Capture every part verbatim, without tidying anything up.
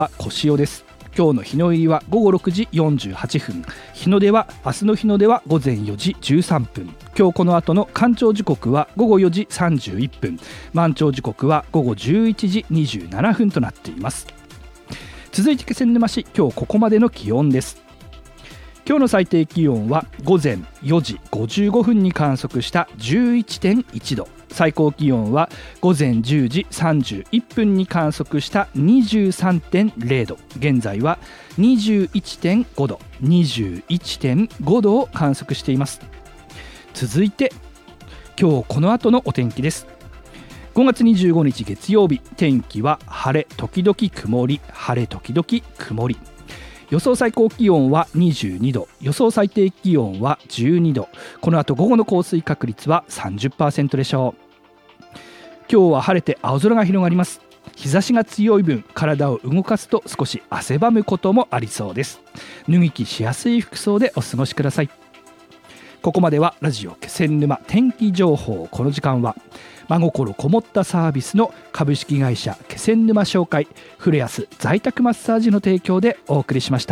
小塩です。今日の日の入りはごごろくじよんじゅうはっぷん、日の出は明日の日の出はごぜんよじじゅうさんぷん、今日この後の干潮時刻はごごよじさんじゅういっぷん、満潮時刻はごごじゅういちじにじゅうななふんとなっています。続いて気仙沼市、今日ここまでの気温です。今日の最低気温はごぜんよじごじゅうごふんに観測した じゅういってんいちど、最高気温はごぜんじゅうじさんじゅういっぷんに観測した にじゅうさんてんれいど、現在は にじゅういちてんごど、にじゅういってんごどを観測しています。続いて今日この後のお天気です。ごがつにじゅうごにち月曜日、天気は晴れ時々曇り、晴れ時々曇り。予想最高気温はにじゅうにど、予想最低気温はじゅうにど、この後午後の降水確率は さんじゅっパーセント でしょう。今日は晴れて青空が広がります。日差しが強い分、体を動かすと少し汗ばむこともありそうです。脱ぎ着しやすい服装でお過ごしください。ここまではラジオ気仙沼天気情報。この時間は真心こもったサービスの株式会社気仙沼商会フレアス在宅マッサージの提供でお送りしました。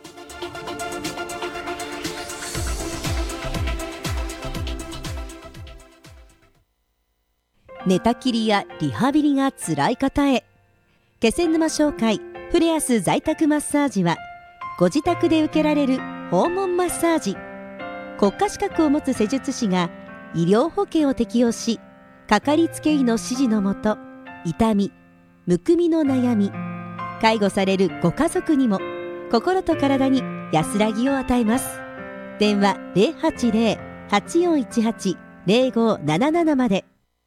寝たきりやリハビリがつらい方へ、気仙沼商会フレアス在宅マッサージはご自宅で受けられる訪問マッサージ。国家資格を持つ施術師が医療保険を適用し、かかりつけ医の指示のもと、痛み、むくみの悩み、介護されるご家族にも心と体に安らぎを与えます。電話 ゼロはちゼロ はちよんいちはち ゼロごななな まで。